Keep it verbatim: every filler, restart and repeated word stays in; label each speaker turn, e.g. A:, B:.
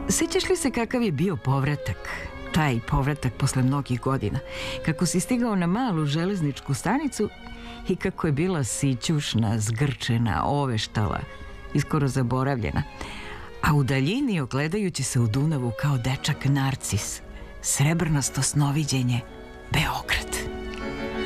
A: Sećaš li se kakav je bio povratak? Taj povratak posle mnogih godina. Kako si stigao na malu železničku stanicu i kako je bila sićušna, zgrčena, oveštala i skoro zaboravljena. A u daljini, ogledajući se u Dunavu kao dečak Narcis, srebrnasto snoviđenje, Beograd.